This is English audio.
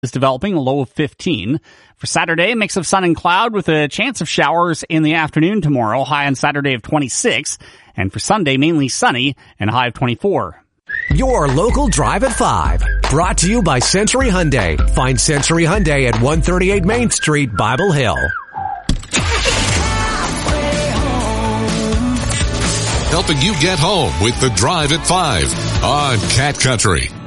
is developing, a low of 15. For Saturday, a mix of sun and cloud with a chance of showers in the afternoon tomorrow, high on Saturday of 26. And for Sunday, mainly sunny and a high of 24. Your local Drive at 5. Brought to you by Century Hyundai. Find Century Hyundai at 138 Main Street, Bible Hill. Helping you get home with the Drive at 5 on Cat Country.